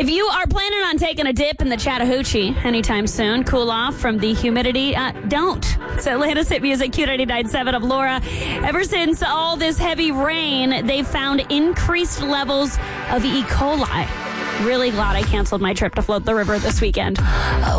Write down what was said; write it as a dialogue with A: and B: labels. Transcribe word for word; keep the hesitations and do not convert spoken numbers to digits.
A: If you are planning on taking a dip in the Chattahoochee anytime soon, cool off from the humidity, uh, don't. It's Atlanta's Hit Music, Q ninety-nine point seven of Laura. Ever since all this heavy rain, they've found increased levels of E. coli. Really glad I canceled my trip to float the river this weekend.